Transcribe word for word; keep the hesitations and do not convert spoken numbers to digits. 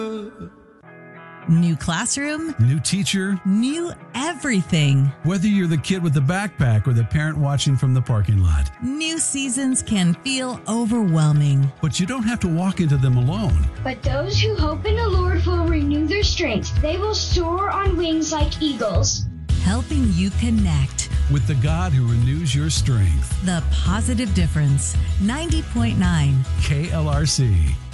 New classroom, new teacher, new everything. Whether you're the kid with the backpack or the parent watching from the parking lot, new seasons can feel overwhelming. But you don't have to walk into them alone. But those who hope in the Lord will renew their strength. They will soar on wings like eagles. Helping you connect with the God who renews your strength. The Positive Difference, ninety point nine K L R C.